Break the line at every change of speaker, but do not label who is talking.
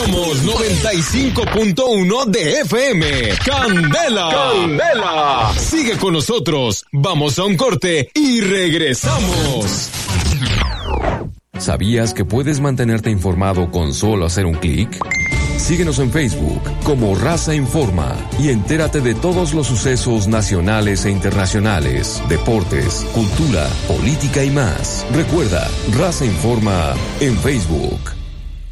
Somos 95.1 de FM. Candela. Candela. Sigue con nosotros. Vamos a un corte y regresamos.
¿Sabías que puedes mantenerte informado con solo hacer un clic? Síguenos en Facebook como Raza Informa y entérate de todos los sucesos nacionales e internacionales, deportes, cultura, política y más. Recuerda, Raza Informa en Facebook.